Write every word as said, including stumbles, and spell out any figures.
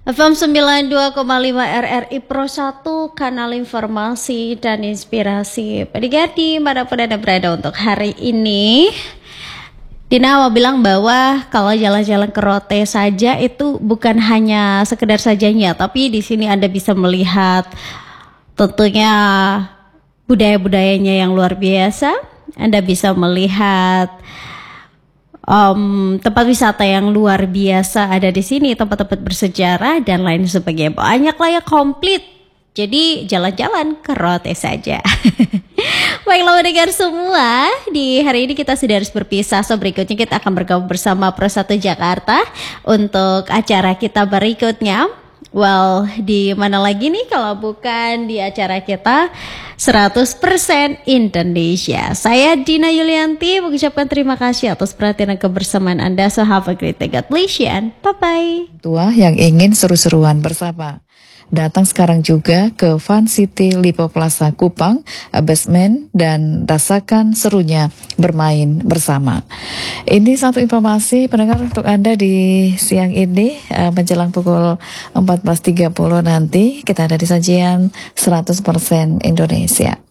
F M sembilan puluh dua koma lima R R I Pro satu, kanal informasi dan inspirasi. Pak Digardi, manapun Anda berada untuk hari ini. Dina mau bilang bahwa kalau jalan-jalan ke Rote saja itu bukan hanya sekedar sajanya, tapi di sini Anda bisa melihat tentunya budaya-budayanya yang luar biasa. Anda bisa melihat Um, tempat wisata yang luar biasa ada di sini, tempat-tempat bersejarah dan lain sebagainya. Banyak lah ya, komplit. Jadi jalan-jalan ke Rote saja. Baiklah mendengar semua, di hari ini kita sudah harus berpisah. So berikutnya kita akan bergabung bersama Pro satu Jakarta untuk acara kita berikutnya. Well, di mana lagi nih kalau bukan di acara kita seratus persen Indonesia. Saya Dina Yulianti mengucapkan terima kasih atas perhatian dan kebersamaan Anda. So have a great day. God bless you and bye-bye. Tua yang ingin seru-seruan bersama, datang sekarang juga ke Fun City Lipo Plaza Kupang Basement dan rasakan serunya bermain bersama. Ini satu informasi pendengar untuk Anda di siang ini, uh, menjelang pukul empat belas tiga puluh nanti kita ada di sajian seratus persen Indonesia.